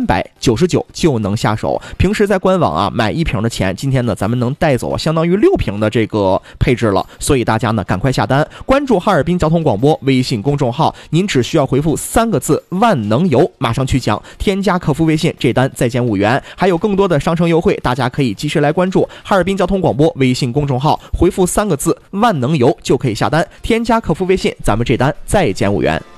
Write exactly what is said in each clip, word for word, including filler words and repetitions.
百九十九就能下手。平时在官网啊买一瓶的钱，今天呢咱们能带走相当于六瓶的这个配置了，所以大家呢赶快下单，关注哈尔滨交通广播微信公众号，您只需要回复三个字万能油，马上去抢，添加客服微信，这单再减五元，还有更多的商城优惠，大家可以及时来关注哈尔滨交通广播微信公众号，回复三个字万能油就可以下单，添加客服微信，咱们这单再减五元。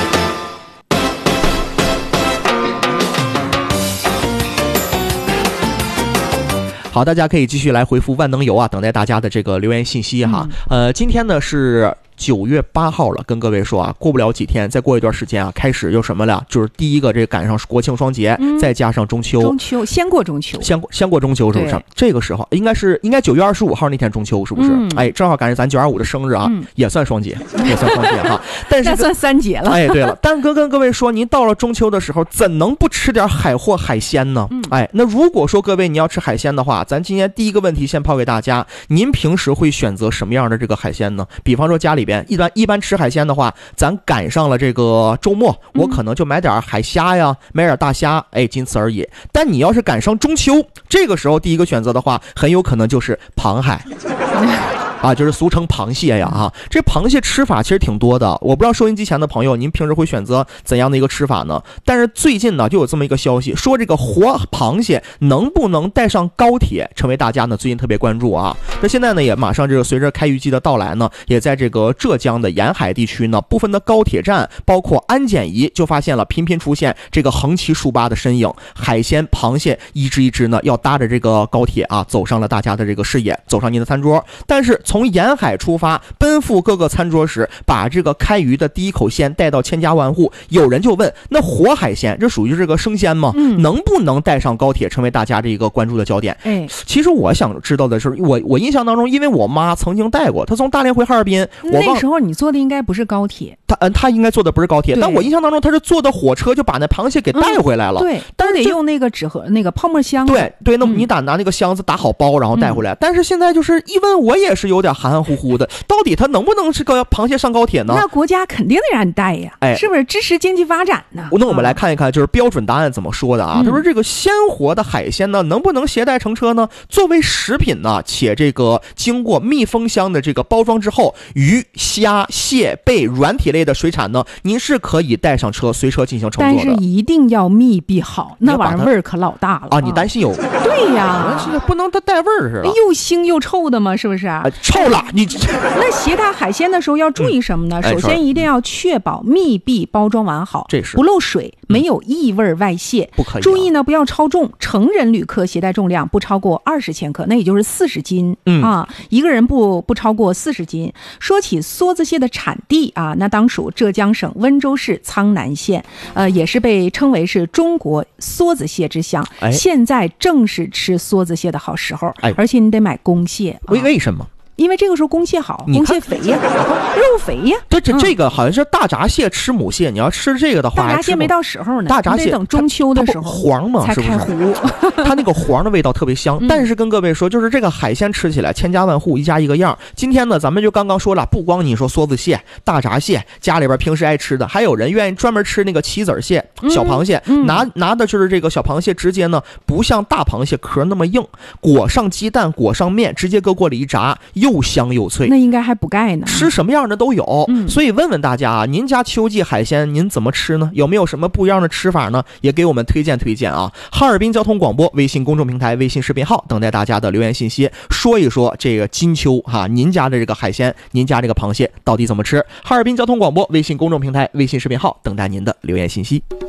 好，大家可以继续来回复万能油啊，等待大家的这个留言信息哈。嗯、呃，今天呢是九月八号了，跟各位说啊，过不了几天，再过一段时间啊，开始有什么了？就是第一个，这个赶上国庆双节，嗯、再加上中秋， 中秋先过中秋， 先过先过中秋是不是？这个时候应该是应该九月二十五号那天中秋是不是？嗯、哎，正好赶上咱九二五的生日啊，嗯、也算双节，也算双节哈。但是那算三节了。 哎，对了，但哥跟各位说，您到了中秋的时候，怎能不吃点海货海鲜呢？嗯、哎，那如果说各位你要吃海鲜的话，咱今天第一个问题先抛给大家，您平时会选择什么样的这个海鲜呢？比方说家里边一般一般吃海鲜的话，咱赶上了这个周末，我可能就买点海虾呀，买点大虾，哎，仅此而已。但你要是赶上中秋，这个时候第一个选择的话，很有可能就是螃蟹。啊，就是俗称螃蟹呀啊！这螃蟹吃法其实挺多的，我不知道收音机前的朋友，您平时会选择怎样的一个吃法呢？但是最近呢，就有这么一个消息，说这个活螃蟹能不能带上高铁，成为大家呢最近特别关注啊。那现在呢，也马上这个随着开渔季的到来呢，也在这个浙江的沿海地区呢，部分的高铁站，包括安检仪，就发现了频频出现这个横七竖八的身影，海鲜、螃蟹一只一只呢，要搭着这个高铁啊，走上了大家的这个视野，走上您的餐桌，但是从沿海出发，奔赴各个餐桌时，把这个开渔的第一口鲜带到千家万户。有人就问，那活海鲜这属于这个生鲜吗？嗯、能不能带上高铁，成为大家这个关注的焦点？哎，其实我想知道的是，我我印象当中，因为我妈曾经带过，她从大连回哈尔滨，我那时候你坐的应该不是高铁， 她嗯，她应该坐的不是高铁，但我印象当中她是坐的火车，就把那螃蟹给带回来了。嗯、 对，但是得用那个纸盒那个泡沫箱。 对对，那你打拿那个箱子打好包，然后带回来。嗯、但是现在就是一问，我也是有点含含糊糊的，到底它能不能是个螃蟹上高铁呢？ 那国家肯定得让你带呀，哎，是不是支持经济发展呢？ 那我们来看一看，就是标准答案怎么说的啊？他说这个鲜活的海鲜呢，能不能携带乘车呢？作为食品呢，且这个经过密封箱的这个包装之后，鱼、虾、蟹、贝软体类的水产呢，您是可以带上车，随车进行乘坐的。 但是一定要密闭好，那玩意儿味儿可老大了啊！你担心有？ 对呀， 不能它带味儿是吧？ 又腥又臭的嘛，是不是啊？ 臭了你。 那携带海鲜的时候要注意什么呢？嗯、首先一定要确保密闭包装完好， 这是不漏水，没有异味外泄， 不可以、啊。 注意呢，不要超重，成人旅客携带重量不超过二十千克，那也就是四十斤、嗯、啊，一个人不不超过四十斤。说起梭子蟹的产地啊，那当属浙江省温州市苍南县，呃，也是被称为是中国梭子蟹之乡。哎、现在正是吃梭子蟹的好时候，哎、而且你得买公蟹。 为、啊、为什么？ 因为这个时候公蟹好，公蟹肥呀，肉肥呀。 对，这这个好像是大闸蟹吃母蟹，你要吃这个的话， 大闸蟹没到时候呢， 大闸蟹得等中秋的时候黄嘛， 才开湖， 它那个黄的味道特别香。但是跟各位说，就是这个海鲜吃起来千家万户一家一个样。今天呢，咱们就刚刚说了，不光你说梭子蟹、大闸蟹，家里边平时爱吃的，还有人愿意专门吃那个棋子蟹、小螃蟹， 嗯、 拿拿的就是这个小螃蟹，直接呢不像大螃蟹壳那么硬，裹上鸡蛋，裹上面，直接搁锅里一炸，又香又脆。 那应该还不盖呢， 吃什么样的都有、嗯、所以问问大家啊，您家秋季海鲜您怎么吃呢？有没有什么不一样的吃法呢？也给我们推荐推荐啊！哈尔滨交通广播微信公众平台、微信视频号等待大家的留言信息，说一说这个金秋哈、啊，您家的这个海鲜，您家这个螃蟹到底怎么吃？哈尔滨交通广播微信公众平台、微信视频号等待您的留言信息。